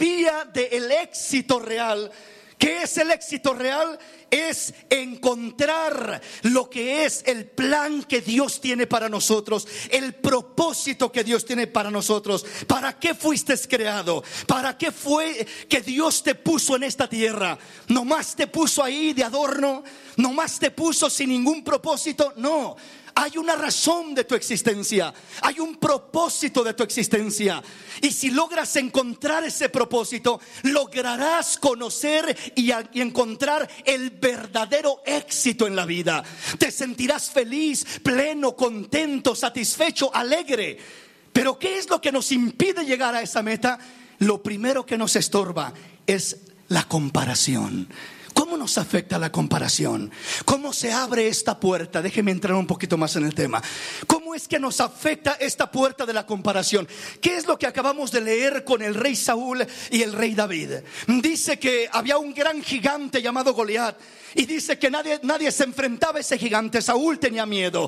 desvía del éxito real. ¿Qué es el éxito real? Es encontrar lo que es el plan que Dios tiene para nosotros, el propósito que Dios tiene para nosotros. ¿Para qué fuiste creado? ¿Para qué fue que Dios te puso en esta tierra? ¿Nomás te puso ahí de adorno? ¿Nomás te puso sin ningún propósito? No. Hay una razón de tu existencia, hay un propósito de tu existencia. Y si logras encontrar ese propósito, lograrás conocer y encontrar el verdadero éxito en la vida. Te sentirás feliz, pleno, contento, satisfecho, alegre. Pero ¿qué es lo que nos impide llegar a esa meta? Lo primero que nos estorba es la comparación. ¿Cómo nos afecta la comparación? ¿Cómo se abre esta puerta? Déjeme entrar un poquito más en el tema. ¿Cómo es que nos afecta esta puerta de la comparación? ¿Qué es lo que acabamos de leer con el rey Saúl y el rey David? Dice que había un gran gigante llamado Goliat. Y dice que nadie se enfrentaba a ese gigante. Saúl tenía miedo.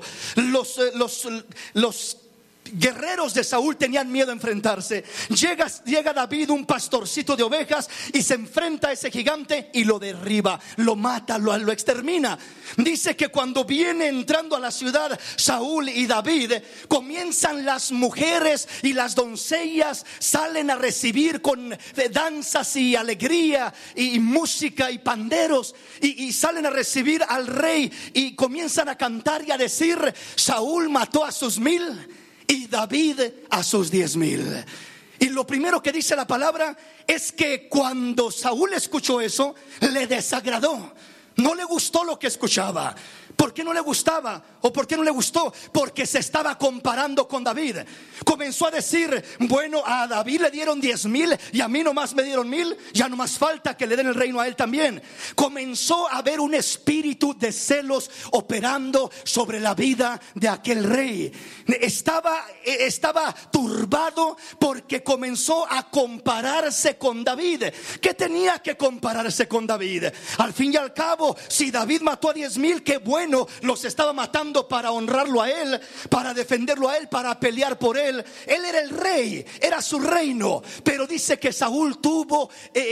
Los guerreros de Saúl tenían miedo a enfrentarse. Llega David, un pastorcito de ovejas, y se enfrenta a ese gigante y lo derriba, lo mata, lo extermina. Dice que cuando viene entrando a la ciudad Saúl y David, comienzan las mujeres y las doncellas, salen a recibir con danzas y alegría y música y panderos, y salen a recibir al rey y comienzan a cantar y a decir: Saúl mató a sus 1000 y David a sus 10,000. Y lo primero que dice la palabra es que cuando Saúl escuchó eso, le desagradó. No le gustó lo que escuchaba. ¿Por qué no le gustaba? ¿O por qué no le gustó? Porque se estaba comparando con David. Comenzó a decir: bueno, a David le dieron 10,000 y a mí nomás me dieron 1,000. Ya no más falta que le den el reino a él también. Comenzó a haber un espíritu de celos operando sobre la vida de aquel rey. Estaba turbado porque comenzó a compararse con David. ¿Qué tenía que compararse con David? Al fin y al cabo, si David mató a 10,000, qué bueno, los estaba matando para honrarlo a él, para defenderlo a él, para pelear por él. Él era el rey, era su reino. Pero dice que Saúl tuvo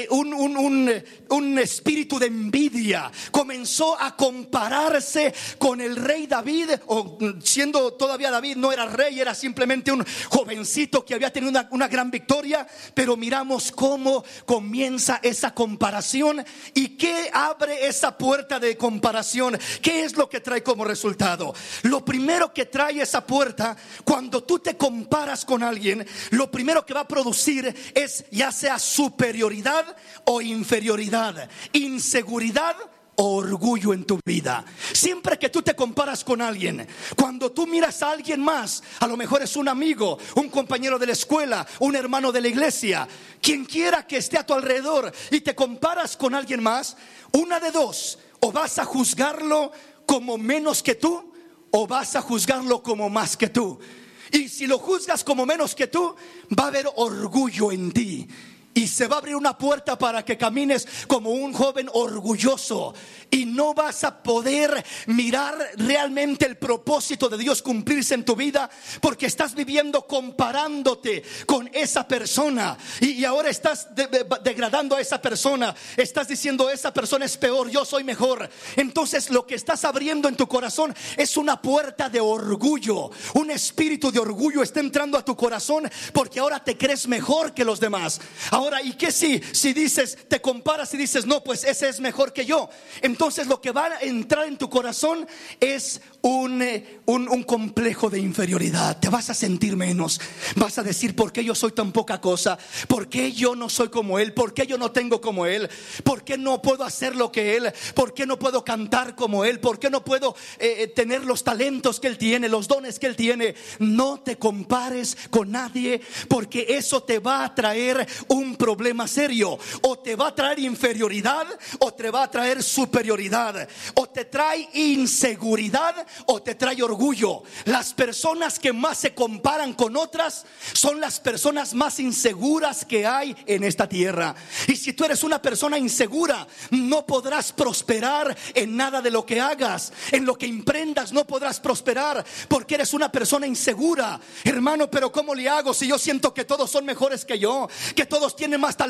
un espíritu de envidia. Comenzó a compararse con el rey David, o siendo todavía David no era rey, era simplemente un jovencito que había tenido una gran victoria. Pero miramos cómo comienza esa comparación. ¿Y qué abre esa puerta de comparación? ¿Qué es lo que trae como resultado? Lo primero que trae esa puerta, cuando tú te comparas con alguien, lo primero que va a producir es ya sea superioridad o inferioridad, inseguridad o orgullo en tu vida. Siempre que tú te comparas con alguien, cuando tú miras a alguien más, a lo mejor es un amigo, un compañero de la escuela, un hermano de la iglesia, quien quiera que esté a tu alrededor, y te comparas con alguien más, una de dos: o vas a juzgarlo como menos que tú, o vas a juzgarlo como más que tú. Y si lo juzgas como menos que tú, va a haber orgullo en ti. Y se va a abrir una puerta para que camines como un joven orgulloso. Y no vas a poder mirar realmente el propósito de Dios cumplirse en tu vida, porque estás viviendo comparándote con esa persona. Y ahora estás degradando a esa persona. Estás diciendo: esa persona es peor, yo soy mejor. Entonces lo que estás abriendo en tu corazón es una puerta de orgullo. Un espíritu de orgullo está entrando a tu corazón, porque ahora te crees mejor que los demás. Ahora, ¿y qué si dices, te comparas y dices: no, pues ese es mejor que yo? Entonces lo que va a entrar en tu corazón es un complejo de inferioridad. Te vas a sentir menos. Vas a decir: ¿por qué yo soy tan poca cosa? ¿Por qué yo no soy como él? ¿Por qué yo no tengo como él? ¿Por qué no puedo hacer lo que él? ¿Por qué no puedo cantar como él? ¿Por qué no puedo tener los talentos que él tiene, los dones que él tiene? No te compares con nadie, porque eso te va a traer un problema serio. O te va a traer inferioridad, o te va a traer superioridad. O te trae inseguridad, o te trae orgullo. Las personas que más se comparan con otras son las personas más inseguras que hay en esta tierra. Y si tú eres una persona insegura, no podrás prosperar en nada de lo que hagas. En lo que emprendas no podrás prosperar, porque eres una persona insegura. Hermano, pero ¿cómo le hago si yo siento que todos son mejores que yo? Que todos tienen más talento